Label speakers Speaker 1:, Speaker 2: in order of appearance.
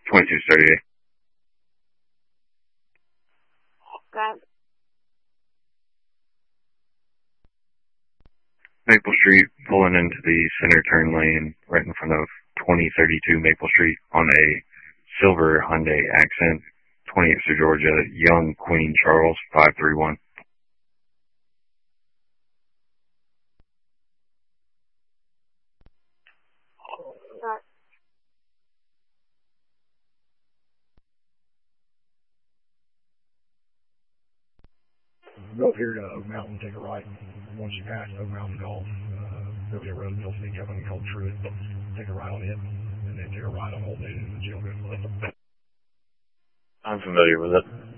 Speaker 1: 2230.
Speaker 2: Okay.
Speaker 1: Maple Street, pulling into the center turn lane right in front of 2032 Maple Street on a silver Hyundai Accent, 20 Exeter, Georgia, Young Queen Charles, 531.
Speaker 3: Go up here to Oak Mountain, take a right, and once you pass Oak Mountain, go Milton Road, Milton, Kevin, called Druid, take a right on it, and then take a right on Old Native, and Jill Good.
Speaker 1: I'm familiar with it.